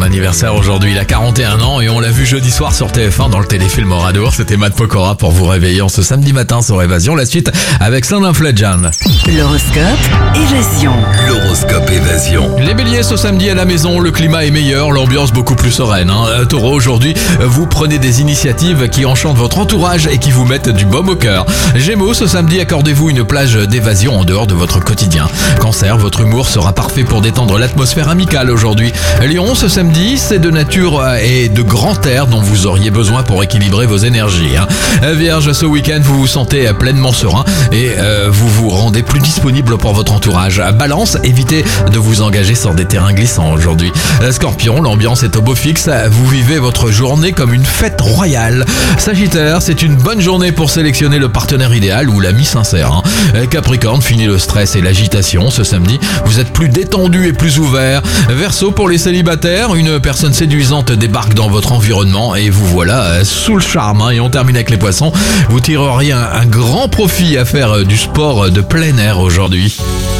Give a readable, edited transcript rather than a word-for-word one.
anniversaire aujourd'hui. Il a 41 ans et on l'a vu jeudi soir sur TF1 dans le téléfilm Oradour. C'était Matt Pokora pour vous réveiller en ce samedi matin sur Évasion. La suite avec Sandra Fledjan. L'horoscope Évasion. L'horoscope Évasion. Les béliers, ce samedi à la maison, le climat est meilleur, l'ambiance beaucoup plus sereine. Taureau, aujourd'hui, vous prenez des initiatives qui enchantent votre entourage et qui vous mettent du baume au cœur. Gémeaux, ce samedi, accordez-vous une plage d'évasion en dehors de votre quotidien. Cancer, votre humour sera parfait pour détendre l'atmosphère amicale aujourd'hui. Lion, ce samedi, c'est de nature et de grand air dont vous auriez besoin pour équilibrer vos énergies. Vierge, ce week-end, vous vous sentez pleinement serein et vous vous rendez plus disponible pour votre entourage. Balance, évitez de vous engager sur des terrains glissants aujourd'hui. Scorpion, l'ambiance est au beau fixe, vous vivez votre journée comme une fête royale. Sagittaire, c'est une bonne journée pour sélectionner le partenaire idéal ou l'ami sincère. Capricorne, fini le stress et l'agitation. Ce samedi, vous êtes plus détendu et plus ouvert. Verseau, pour les célibataires, une personne séduisante débarque dans votre environnement et vous voilà sous le charme. Et on termine avec les poissons. Vous tireriez un grand profit à faire du sport de plein air aujourd'hui.